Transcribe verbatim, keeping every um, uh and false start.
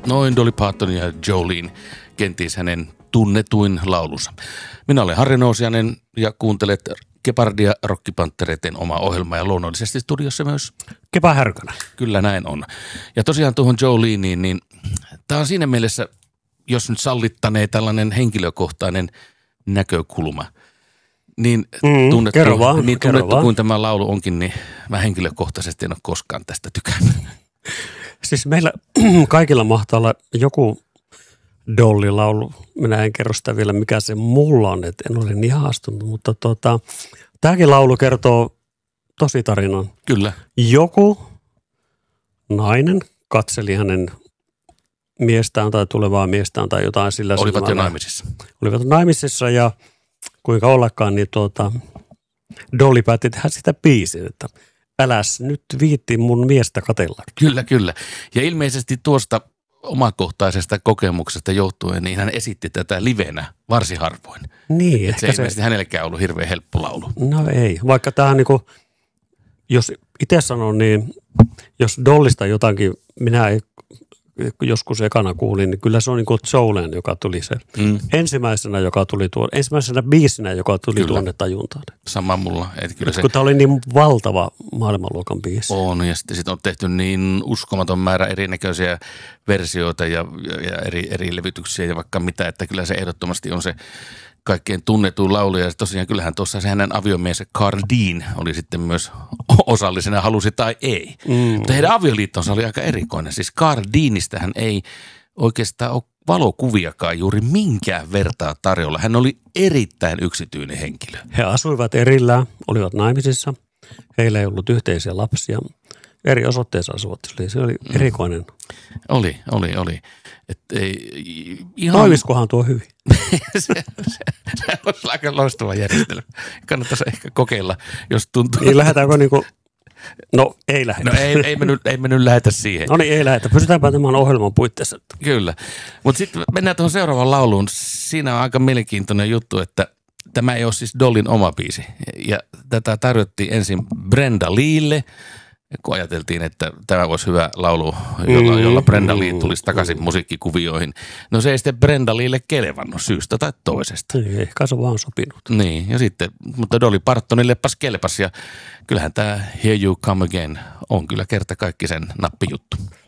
Noin Dolly Parton ja Jolene, kenties hänen tunnetuin laulunsa. Minä olen Harri Nousiainen ja kuuntelet Gepardia Rokkipanttereiden oma ohjelma ja luonnollisesti studiossa myös Kepa Härkönen. Kyllä näin on. Ja tosiaan tuohon Joleneen, niin tämä on siinä mielessä, jos nyt sallittanee tällainen henkilökohtainen näkökulma, niin Mm, tunnettu, kerro vaan, niin kerro tunnettu vaan. kuin tämä laulu onkin, niin mä henkilökohtaisesti en ole koskaan tästä tykännyt. Siis meillä kaikilla mahtaa olla joku Dolly-laulu. Minä en kerro sitä vielä, mikä se mulla on, että en ole niin ihastunut, mutta tota, tämäkin laulu kertoo tosi tarinan. Kyllä. Joku nainen katseli hänen miestään tai tulevaa miestään tai jotain sillä Olivat jo silmällä. naimisissa. Olivat naimisissa ja kuinka ollakaan, niin tuota, Dolly päätti tehdä sitä biisin, että äläs nyt viitti mun miestä katella. Kyllä, kyllä. Ja ilmeisesti tuosta omakohtaisesta kokemuksesta johtuen, niin hän esitti tätä livenä varsin harvoin. Niin, Et se ehkä ei se, ilmeisesti hänellekään ollut hirveän helppo laulu. no ei, vaikka tähän niinku, jos itse sanon, niin jos Dollista jotakin, minä ei, joskus ekana kuulin, niin kyllä se on niinku Jolene, joka tuli se Mm. ensimmäisenä, joka tuli tuon, ensimmäisenä biisinä, joka tuli Kyllä. tuonne tajuntaan. Sama mulla. Et kyllä se Kun tämä oli niin valtava maailmanluokan biisi. on ja sitten sit on tehty niin uskomaton määrä erinäköisiä versioita ja, ja, ja eri, eri levytyksiä ja vaikka mitä, että kyllä se ehdottomasti on se kaikkein tunnetuin laulu. Ja tosiaan kyllähän tuossa se hänen aviomiensä Carl Dean oli sitten myös osallisena, halusi tai ei. Mm. Mutta heidän avioliittonsa oli aika erikoinen. Siis Carl Deanistähän ei oikeastaan ole valokuviakaan juuri minkään vertaa tarjolla. Hän oli erittäin yksityinen henkilö. He asuivat erillään, olivat naimisissa, heillä ei ollut yhteisiä lapsia, eri osoitteessa asuvat. Eli se oli erikoinen. Oli, oli, oli. Et ei, ihan... Toimiskohan tuo hyvin? se, se, se olisi aika loistava järjestelmä. Kannattaisi ehkä kokeilla, jos tuntuu. Niin lähdetäänkö niinku, no ei lähdetä. No ei, ei, me nyt, ei me nyt lähetä siihen. No niin, ei lähdetä. Pysytäänpä tämän ohjelman puitteissa. Kyllä. Mutta sitten mennään tuohon seuraavaan lauluun. Siinä on aika mielenkiintoinen juttu, että tämä ei ole siis Dollyn oma biisi. Ja tätä tarjottiin ensin Brenda Leelle, kun ajateltiin, että tämä olisi hyvä laulu, jolla, Mm, jolla Brenda Lee mm, tulisi takaisin musiikkikuvioihin. No se ei sitten Brenda Leelle kelvannut syystä tai toisesta. Ei, ehkä se on vaan sopinut. Niin, ja sitten, mutta Dolly Partonillepas kelpas ja kyllähän tämä Here You Come Again on kyllä kerta kaikki sen nappijuttu.